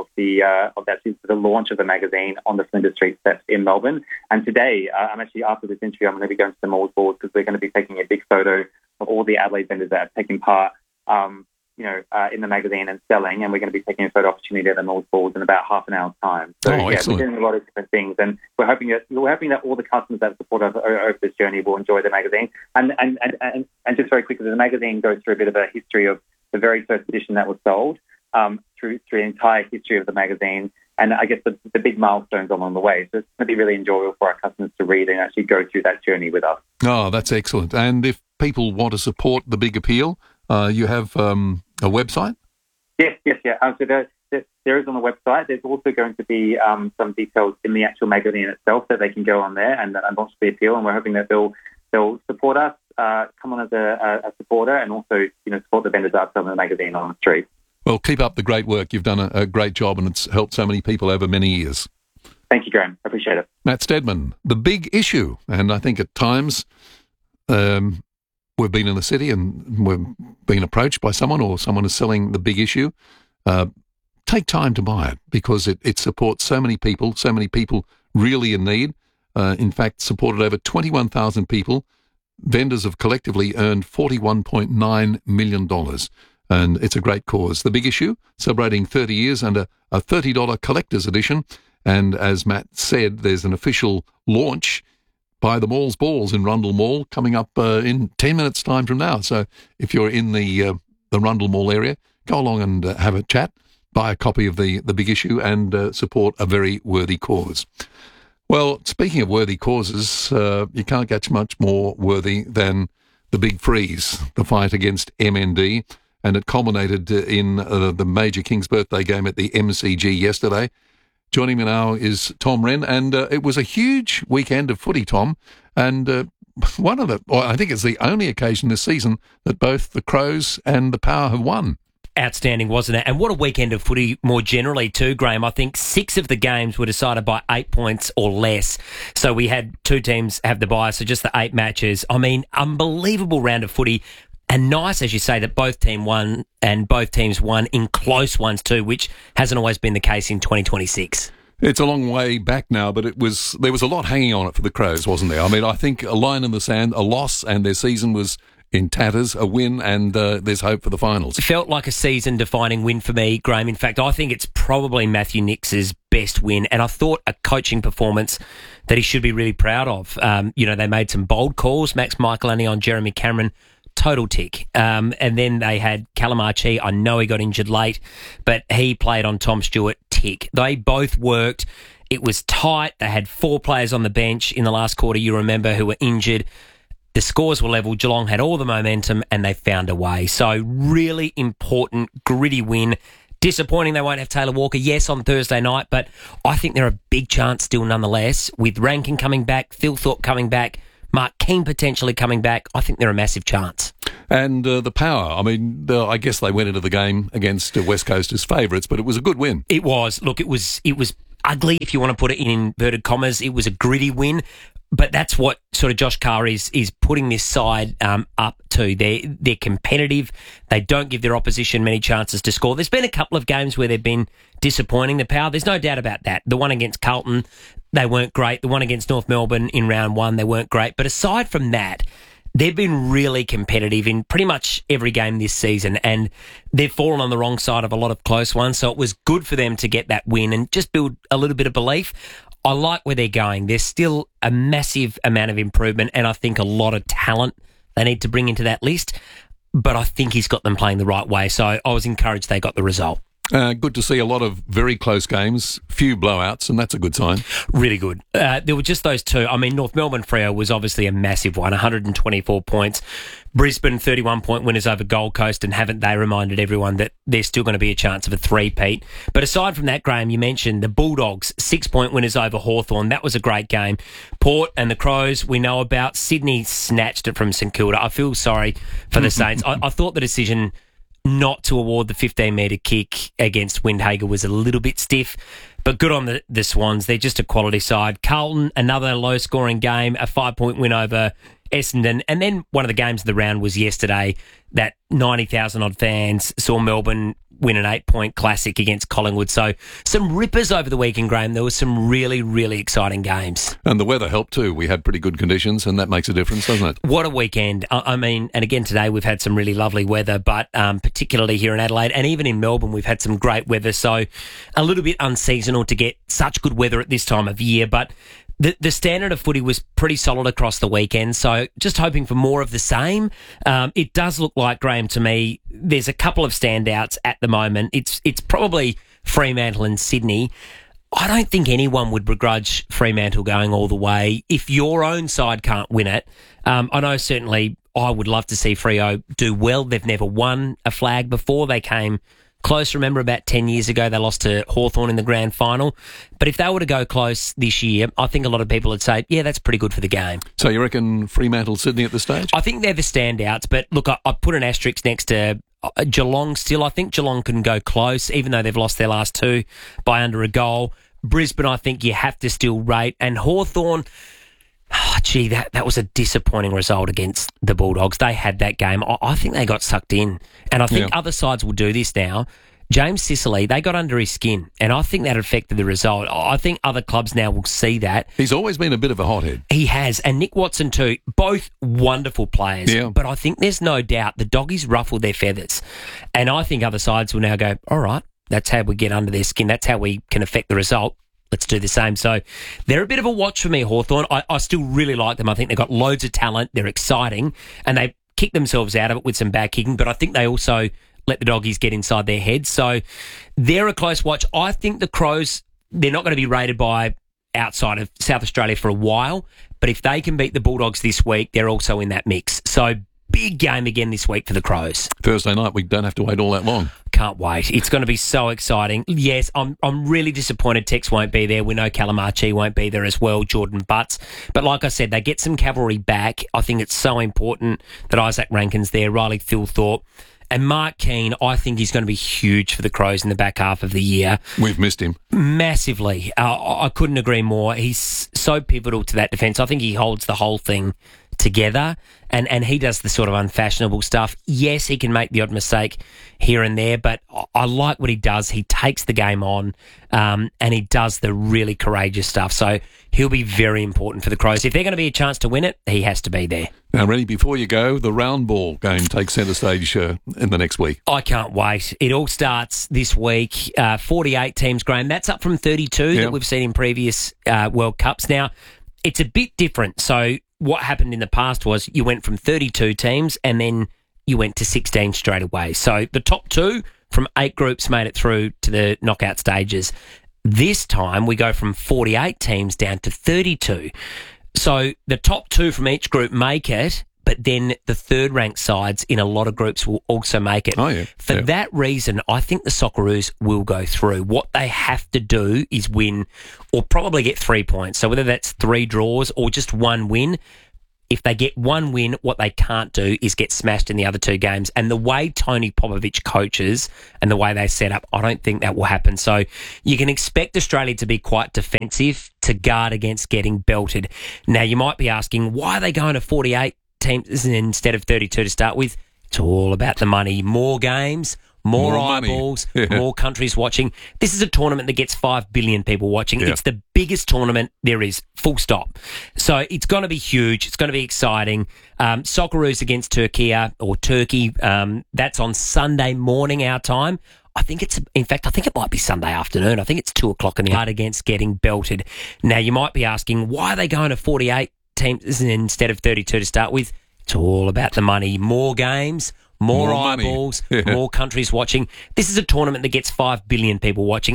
the launch of the magazine on the Flinders Street steps in Melbourne. And today, I'm actually, after this interview, I'm going to be going to the Malls board because we're going to be taking a big photo of all the Adelaide vendors that have taken part in the magazine and selling, and we're going to be taking a photo opportunity at the Malls board in about half an hour's time. So we're doing a lot of different things, and we're hoping that all the customers that support us over this journey will enjoy the magazine. And just very quickly, the magazine goes through a bit of a history of the very first edition that was sold, through the entire history of the magazine, and I guess the big milestones along the way. So it's going to be really enjoyable for our customers to read and actually go through that journey with us. Oh, that's excellent. And if people want to support The Big Appeal, you have a website? Yes. So there is on the website. There's also going to be some details in the actual magazine itself that they can go on there and launch The Appeal. And we're hoping that they'll support us, come on as a supporter, and also support the vendors that are selling the magazine on the street. Well, keep up the great work. You've done a great job, and it's helped so many people over many years. Thank you, Graham. I appreciate it. Matt Stedman, The Big Issue, and I think at times. We've been in the city and we've been approached by someone, or someone is selling The Big Issue. Take time to buy it because it supports so many people really in need. In fact, supported over 21,000 people. Vendors have collectively earned $41.9 million. And it's a great cause. The Big Issue, celebrating 30 years under a $30 collector's edition. And as Matt said, there's an official launch by the Malls Balls in Rundle Mall coming up in 10 minutes' time from now. So if you're in the Rundle Mall area, go along and have a chat, buy a copy of the Big Issue and support a very worthy cause. Well, speaking of worthy causes, you can't get much more worthy than the Big Freeze, the fight against MND, and it culminated in the major King's birthday game at the MCG yesterday. Joining me now is Tom Wren, and it was a huge weekend of footy, Tom, and I think it's the only occasion this season that both the Crows and the Power have won. Outstanding, wasn't it? And what a weekend of footy more generally too, Graham. I think 6 of the games were decided by 8 points or less. So we had 2 teams have the bye, so just the 8 matches. I mean, unbelievable round of footy. And nice, as you say, that both teams won and both teams won in close ones too, which hasn't always been the case in 2026. It's a long way back now, but there was a lot hanging on it for the Crows, wasn't there? I mean, I think a line in the sand, a loss, and their season was in tatters, a win, and there's hope for the finals. It felt like a season-defining win for me, Graham. In fact, I think it's probably Matthew Nix's best win, and I thought a coaching performance that he should be really proud of. They made some bold calls. Max Michelini on Jeremy Cameron, total tick. And then they had Callum Archie. I know he got injured late, but he played on Tom Stewart, tick. They both worked, It was tight. They had 4 players on the bench in the last quarter, you remember, who were injured. The scores were level. Geelong had all the momentum and they found a way. So really important, gritty win. Disappointing they won't have Taylor Walker, yes, on Thursday night, but I think they're a big chance still nonetheless. With Rankin coming back, Thilthorpe coming back, Mark Keane potentially coming back, I think they're a massive chance. And the power, I mean, I guess they went into the game against West Coast as favourites, but it was a good win. It was. Look, it was ugly, if you want to put it in inverted commas. It was a gritty win. But that's what sort of Josh Carr is putting this side up to. They're competitive. They don't give their opposition many chances to score. There's been a couple of games where they've been disappointing, the Power. There's no doubt about that. The one against Carlton, they weren't great. The one against North Melbourne in round 1, they weren't great. But aside from that, they've been really competitive in pretty much every game this season, and they've fallen on the wrong side of a lot of close ones. So it was good for them to get that win and just build a little bit of belief. I like where they're going. There's still a massive amount of improvement and I think a lot of talent they need to bring into that list, but I think he's got them playing the right way. So I was encouraged they got the result. Good to see a lot of very close games, few blowouts, and that's a good sign. Really good. There were just those two. I mean, North Melbourne Freo was obviously a massive one, 124 points. Brisbane, 31-point winners over Gold Coast, and haven't they reminded everyone that there's still going to be a chance of a three-peat. But aside from that, Graham, you mentioned the Bulldogs, 6-point winners over Hawthorn. That was a great game. Port and the Crows, we know about. Sydney snatched it from St Kilda. I feel sorry for the Saints. I thought the decision not to award the 15-metre kick against Windhager was a little bit stiff, but good on the Swans. They're just a quality side. Carlton, another low-scoring game, a 5-point win over Essendon. And then one of the games of the round was yesterday that 90,000-odd fans saw Melbourne win an 8-point classic against Collingwood. So some rippers over the weekend, Graham. There were some really, really exciting games. And the weather helped too. We had pretty good conditions and that makes a difference, doesn't it? What a weekend. I mean, and again today we've had some really lovely weather, but particularly here in Adelaide and even in Melbourne we've had some great weather. So a little bit unseasonal to get such good weather at this time of year, but the standard of footy was pretty solid across the weekend, so just hoping for more of the same. It does look like, Graham, to me, there's a couple of standouts at the moment. It's probably Fremantle and Sydney. I don't think anyone would begrudge Fremantle going all the way if your own side can't win it. I know certainly I would love to see Freo do well. They've never won a flag before. They came close. Remember about 10 years ago, they lost to Hawthorn in the grand final. But if they were to go close this year, I think a lot of people would say, yeah, that's pretty good for the game. So you reckon Fremantle, Sydney at this stage? I think they're the standouts. But look, I put an asterisk next to Geelong still. I think Geelong can go close, even though they've lost their last two by under a goal. Brisbane, I think you have to still rate. And Hawthorn, that was a disappointing result against the Bulldogs. They had that game. I think they got sucked in. And I think other sides will do this now. James Sicily, they got under his skin, and I think that affected the result. I think other clubs now will see that. He's always been a bit of a hothead. He has, and Nick Watson too, both wonderful players. Yeah. But I think there's no doubt the doggies ruffled their feathers. And I think other sides will now go, all right, that's how we get under their skin. That's how we can affect the result. Let's do the same. So they're a bit of a watch for me, Hawthorn. I still really like them. I think they've got loads of talent. They're exciting, and they kick themselves out of it with some back kicking, but I think they also let the doggies get inside their heads. So they're a close watch. I think the Crows, they're not going to be rated by outside of South Australia for a while, but if they can beat the Bulldogs this week, they're also in that mix. So big game again this week for the Crows. Thursday night, we don't have to wait all that long. Can't wait. It's going to be so exciting. Yes, I'm really disappointed Tex won't be there. We know Calamachi won't be there as well, Jordan Butts. But like I said, they get some cavalry back. I think it's so important that Isaac Rankin's there, Riley Thilthorpe. And Mark Keane, I think he's going to be huge for the Crows in the back half of the year. We've missed him. Massively. I couldn't agree more. He's so pivotal to that defence. I think he holds the whole thing together, and he does the sort of unfashionable stuff. Yes, he can make the odd mistake here and there, but I like what he does. He takes the game on, and he does the really courageous stuff. So he'll be very important for the Crows. If they're going to be a chance to win it, he has to be there. Now, Rennie, before you go, the round ball game takes centre stage in the next week. I can't wait. It all starts this week. 48 teams, Graham. That's up from 32 that we've seen in previous World Cups. Now, it's a bit different. So what happened in the past was you went from 32 teams and then you went to 16 straight away. So the top two from 8 groups made it through to the knockout stages. This time we go from 48 teams down to 32. So the top 2 from each group make it, but then the third-ranked sides in a lot of groups will also make it. Oh, yeah. For that reason, I think the Socceroos will go through. What they have to do is win or probably get 3 points. So whether that's 3 draws or just 1 win, if they get 1 win, what they can't do is get smashed in the other 2 games. And the way Tony Popovich coaches and the way they set up, I don't think that will happen. So you can expect Australia to be quite defensive to guard against getting belted. Now, you might be asking, why are they going to 48 teams instead of 32 to start with? It's all about the money. More games, more eyeballs, more countries watching. This is a tournament that gets 5 billion people watching. Yeah. It's the biggest tournament there is, full stop. So it's going to be huge. It's going to be exciting. Socceroos against Turkey, that's on Sunday morning our time. I think it might be Sunday afternoon. I think it's 2:00 in the afternoon against getting belted. Now, you might be asking, why are they going to 48 teams instead of 32 to start with? It's all about the money. More games, more eyeballs, more countries watching. This is a tournament that gets 5 billion people watching.